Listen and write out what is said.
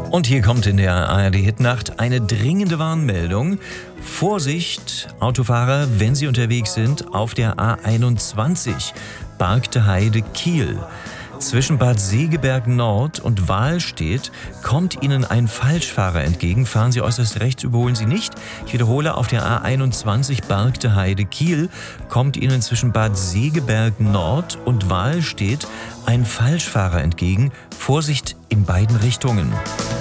Und hier kommt in der ARD-Hitnacht eine dringende Warnmeldung. Vorsicht, Autofahrer, wenn Sie unterwegs sind, auf der A21, Bargte Heide-Kiel. Zwischen Bad Segeberg Nord und Wahlstedt kommt Ihnen ein Falschfahrer entgegen. Fahren Sie äußerst rechts, überholen Sie nicht. Ich wiederhole, auf der A21 Bargte Heide-Kiel kommt Ihnen zwischen Bad Segeberg Nord und Wahlstedt ein Falschfahrer entgegen. Vorsicht in beiden Richtungen.